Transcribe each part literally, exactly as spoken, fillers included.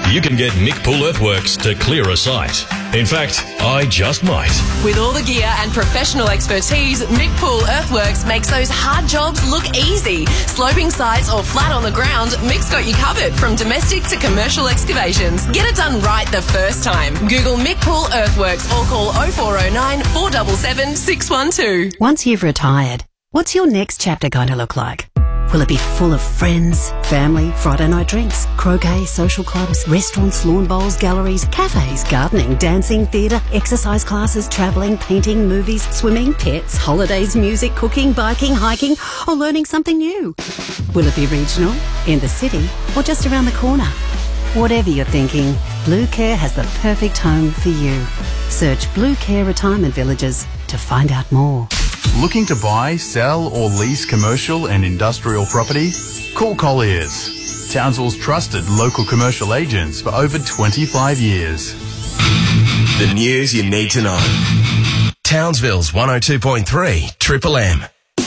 you can get Mick Pool Earthworks to clear a site. In fact, I just might. With all the gear and professional expertise, Mick Pool Earthworks makes those hard jobs look easy. Sloping sites or flat on the ground, Mick's got you covered from domestic to commercial excavations. Get it done right the first time. Google Mick Pool Earthworks or call oh four oh nine, four seven seven, six one two. Once you've retired, what's your next chapter going to look like? Will it be full of friends, family, Friday night drinks, croquet, social clubs, restaurants, lawn bowls, galleries, cafes, gardening, dancing, theatre, exercise classes, travelling, painting, movies, swimming, pets, holidays, music, cooking, biking, hiking, or learning something new? Will it be regional, in the city, or just around the corner? Whatever you're thinking, Blue Care has the perfect home for you. Search Blue Care Retirement Villages to find out more. Looking to buy, sell or lease commercial and industrial property? Call Colliers, Townsville's trusted local commercial agents for over twenty-five years. The news you need to know. Townsville's one oh two point three Triple M.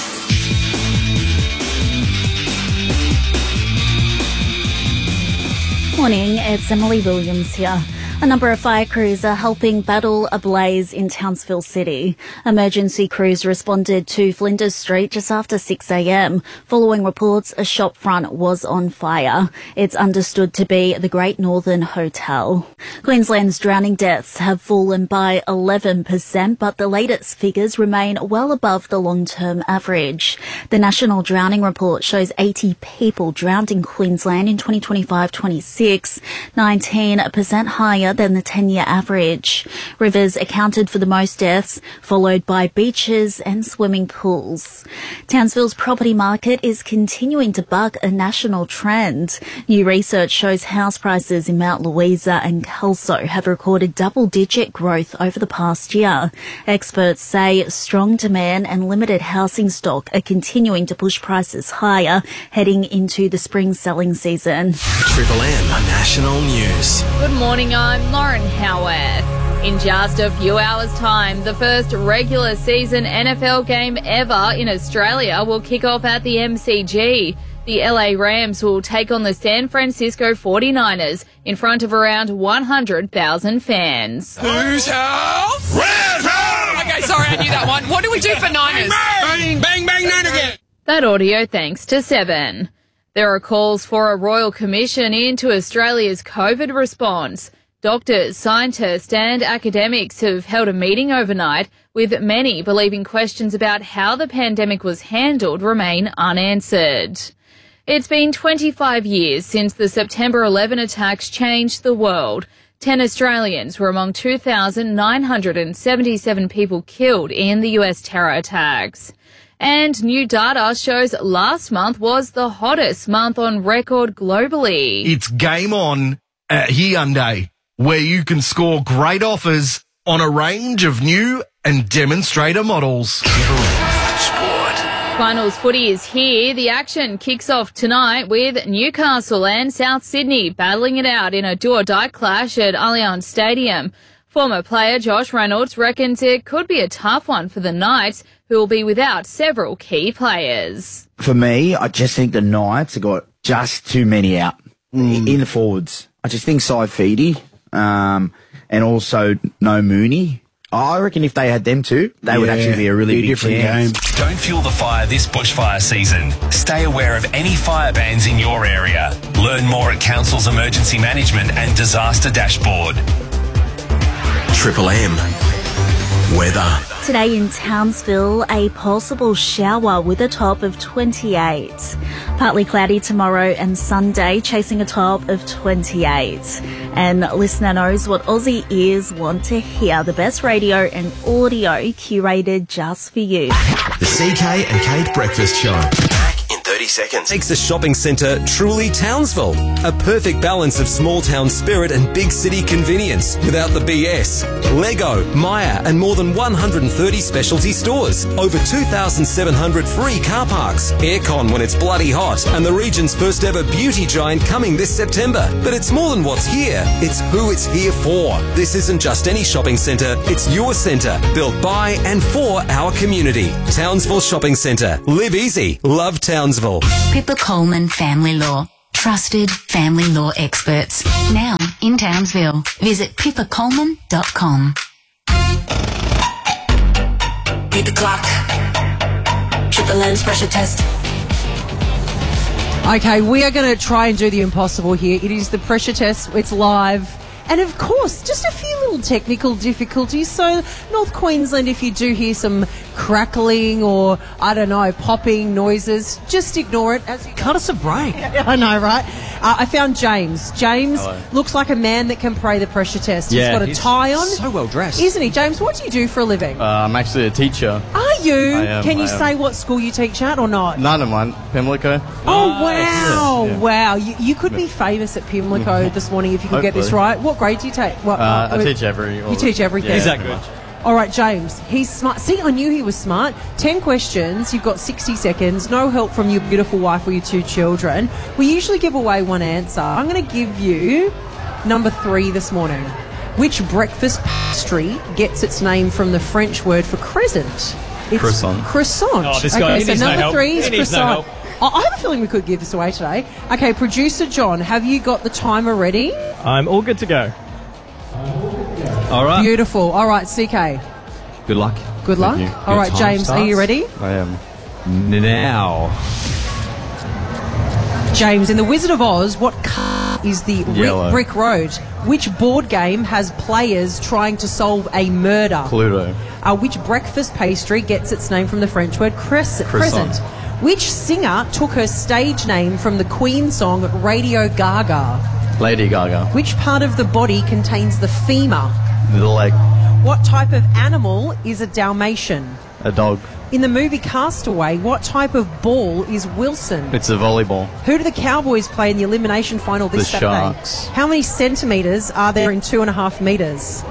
Morning, it's Emily Williams here. A number of fire crews are helping battle a blaze in Townsville City. Emergency crews responded to Flinders Street just after six a m following reports a shop front was on fire. It's understood to be the Great Northern Hotel. Queensland's drowning deaths have fallen by eleven percent, but the latest figures remain well above the long-term average. The National Drowning Report shows eighty people drowned in Queensland in twenty twenty-five twenty-six, nineteen percent higher than the ten-year average. Rivers accounted for the most deaths, followed by beaches and swimming pools. Townsville's property market is continuing to buck a national trend. New research shows house prices in Mount Louisa and Kelso have recorded double-digit growth over the past year. Experts say strong demand and limited housing stock are continuing to push prices higher heading into the spring selling season. Triple M National News. Good morning, I'm Lauren Howarth. In just a few hours' time, the first regular season N F L game ever in Australia will kick off at the M C G. The L A Rams will take on the San Francisco forty-niners in front of around one hundred thousand fans. Whose house? Rams house! Okay, sorry, I knew that one. What do we do for Niners? Bang, bang, bang, nine again. That audio thanks to Seven. There are calls for a royal commission into Australia's COVID response. Doctors, scientists and academics have held a meeting overnight, with many believing questions about how the pandemic was handled remain unanswered. It's been twenty-five years since the September eleventh attacks changed the world. Ten Australians were among two thousand nine hundred seventy-seven people killed in the U S terror attacks. And new data shows last month was the hottest month on record globally. It's game on at Hyundai, where you can score great offers on a range of new and demonstrator models. Sport. Finals footy is here. The action kicks off tonight with Newcastle and South Sydney battling it out in a do-or-die clash at Allianz Stadium. Former player Josh Reynolds reckons it could be a tough one for the Knights, who will be without several key players. For me, I just think the Knights have got just too many out mm. in the forwards. I just think Saifidi um, and also no Mooney. I reckon if they had them two, they yeah, would actually be a really be big different chance. Game. Don't fuel the fire this bushfire season. Stay aware of any fire bans in your area. Learn more at Council's Emergency Management and Disaster Dashboard. Triple M. Weather. Today in Townsville, a possible shower with a top of twenty-eight. Partly cloudy tomorrow and Sunday, chasing a top of twenty-eight. And listener knows what Aussie ears want to hear. The best radio and audio curated just for you. The C K and Kate Breakfast Show. Back in thirty seconds. Makes the shopping centre truly Townsville. A perfect balance of small town spirit and big city convenience without the B S. Lego, Myer and more than one hundred thirty specialty stores. Over two thousand seven hundred free car parks. Aircon when it's bloody hot. And the region's first ever beauty giant coming this September. But it's more than what's here. It's who it's here for. This isn't just any shopping centre. It's your centre. Built by and for our community. Townsville Shopping Centre. Live easy. Love Townsville. Pippa Coleman Family Law. Trusted family law experts. Now Townsville. Visit pippa coleman dot com. Beat the clock. Triple M's pressure test. Okay, we are going to try and do the impossible here. It is the pressure test. It's live. And of course, just a few little technical difficulties. So, North Queensland, if you do hear some crackling or, I don't know, popping noises, just ignore it. As you Cut us a break. I know, right? Uh, I found James. James Hello. looks like a man that can pray the pressure test. Yeah, he's got a he's tie on. so well dressed. Isn't he? James, what do you do for a living? Uh, I'm actually a teacher. Are you? I am, Can you I am. say what school you teach at or not? None of mine. Pimlico. Oh, wow. Yeah. Wow. You, you could be famous at Pimlico this morning if you could get this Hopefully. right. What grade do you take? What, Uh, I uh, teach every... You teach everything. Yeah, Is that pretty good? much. All right, James. He's smart. See, I knew he was smart. Ten questions. You've got sixty seconds. No help from your beautiful wife or your two children. We usually give away one answer. I'm going to give you number three this morning. Which breakfast pastry gets its name from the French word for crescent? It's Croissant. Croissant. Oh, this guy, okay, he so needs no number help. three is He needs no croissant. help. I I have a feeling we could give this away today. Okay, producer John, have you got the timer ready? I'm all good to go. All right. Beautiful. All right, C K. Good luck. Good luck. you. All right, Your time James, are you starts. ready? I am. Now. James, in The Wizard of Oz, what colour is the ri- Yellow. brick road? Which board game has players trying to solve a murder? Cluedo. Uh, which breakfast pastry gets its name from the French word cress- Croissant. crescent? Which singer took her stage name from the Queen song Radio Gaga? Lady Gaga. Which part of the body contains the femur? The leg. What type of animal is a Dalmatian? A dog. In the movie Castaway, what type of ball is Wilson? It's a volleyball. Who do the Cowboys play in the elimination final this The Saturday? Sharks. How many centimetres are there in two and a half metres?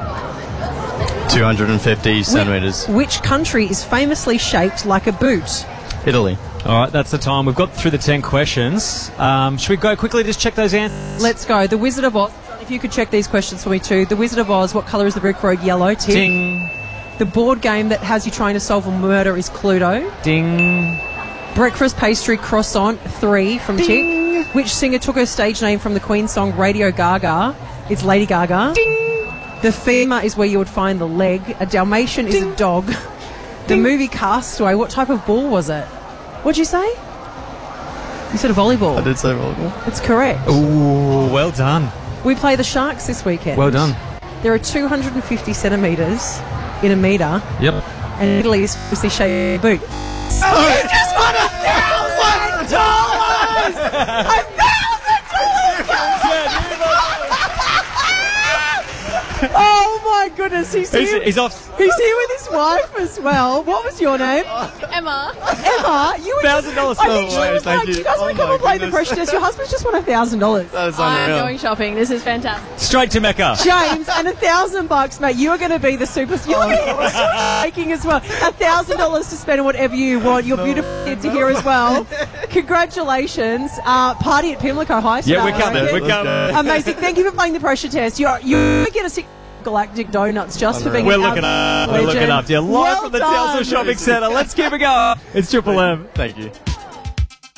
two hundred fifty centimetres. Which country is famously shaped like a boot? Italy. All right, that's the time. We've got through the ten questions. Um, should we go quickly, just check those answers? Let's go. The Wizard of Oz. If you could check these questions for me too. The Wizard of Oz, what colour is the brick road? Yellow. Tick. Ding. The board game that has you trying to solve a murder is Cluedo. Ding. Breakfast pastry croissant, three from Ding. Tick. Which singer took her stage name from the Queen song Radio Gaga? It's Lady Gaga. Ding. The femur is where you would find the leg. A Dalmatian is a dog. The Ding. movie Castaway, what type of ball was it? What'd you say? You said a volleyball. I did say volleyball. It's correct. Ooh, well done. We play the Sharks this weekend. Well done. There are two hundred fifty centimetres in a metre, Yep. and Italy is obviously shaped like a boot. Oh, you just won a thousand dollars! A thousand dollars! Oh my goodness, he's He's, here. he's off. He's here with his wife as well. What was your name? Emma. Emma, you were Thousand dollars. I think she Oh, was thank like, you. do you guys want Oh to come my and play the goodness. pressure test? Your husband's just won a thousand dollars. That is I'm unreal. going shopping. This is fantastic. Straight to Mecca. James, and a thousand bucks, mate. You are going to be the super. You're going to be making as well. A thousand dollars to spend on whatever you want. Your beautiful kids are here as well. Congratulations. Uh, party at Pimlico High. Yeah, we're today, I coming. reckon. We're coming. Amazing. Thank you for playing the pressure test. You're, you get a six galactic donuts just for being We're an looking absolute up. We're looking legend. up. Yeah, live Well from the done. Townsville Shopping Centre. Let's keep it going. It's Triple M. Thank you.